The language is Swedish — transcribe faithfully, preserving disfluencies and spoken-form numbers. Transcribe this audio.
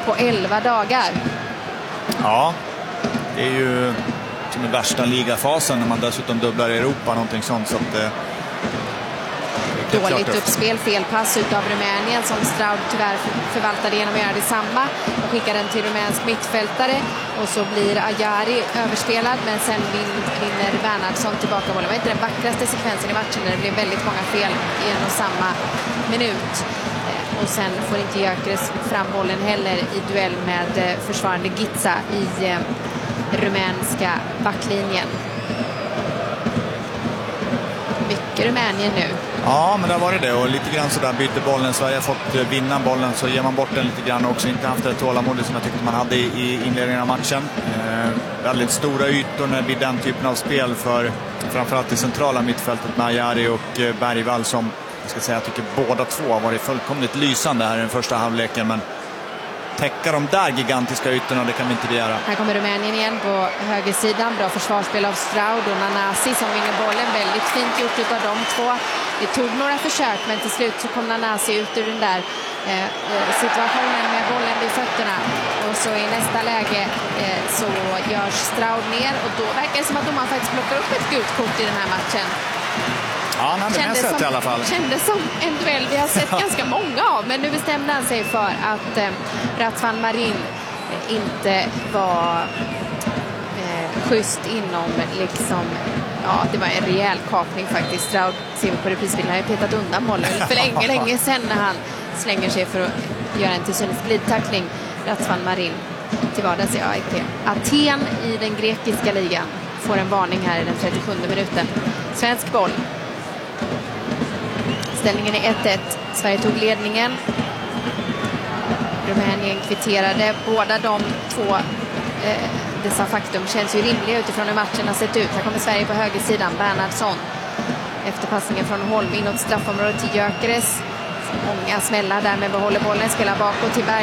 på elva dagar. Ja, det är ju som den värsta ligafasen när man dessutom dubblar i Europa, någonting sånt. Så att, eh, dåligt uppspel, felpass utav Rumänien som Stroud tyvärr förvaltade genom att göra detsamma och skickar den till rumänsk mittfältare och så blir Ajari överspelad, men sen vinner Bernhardsson tillbaka bollen. Det var inte den vackraste sekvensen i matchen när det blev väldigt många fel i en och samma minut. Och sen får inte Gyökeres fram bollen heller i duell med försvarande Gitza i eh, rumänska backlinjen. Mycket Rumänien nu. Ja, men där var det det. Och lite grann så där byter bollen. Sverige har fått vinna bollen, så ger man bort den lite grann också. Inte haft det tålamodet som jag tyckte man hade i inledningen av matchen. Eh, väldigt stora ytor när det blir den typen av spel för framförallt det centrala mittfältet med Ajari och eh, Bergvall som, jag ska säga, jag tycker båda två har varit fullkomligt lysande här i den första halvleken. Men täcka de där gigantiska ytorna, det kan vi inte begära. Här kommer Rumänien igen på högersidan. Bra försvarsspel av Stroud och Nanasi som vinner bollen. Väldigt fint gjort utav de två. Det tog några försök, men till slut så kom Nanasi ut ur den där eh, situationen med bollen vid fötterna. Och så i nästa läge eh, så görs Stroud ner. Och då verkar det som att domaren faktiskt plockar upp ett gult kort i den här matchen. Ja, han hade med sett i alla fall. Kändes som en duell vi har sett ganska många av. Men nu bestämde han sig för att eh, Razvan Marin inte var eh, schysst inom liksom... Ja, det var en rejäl kapning faktiskt. Stroud ser vi på reprisbilden. Han har ju petat undan bollen för länge, länge sedan när han slänger sig för att göra en till synes glidtackling. Razvan Marin till vardags i A I K. Aten i den grekiska ligan får en varning här i den trettiosjunde minuten. Svensk boll. Ställningen är ett ett. Sverige tog ledningen. Rumänien kvitterade. Båda de två eh, dessa faktum känns ju rimliga utifrån hur matchen har sett ut. Här kommer Sverige på högersidan. Bernhardsson. Efterpassningen från Holm inåt straffområdet till Gyökeres. Många smällar där, men behåller bollen. Spelar bakåt till Berg.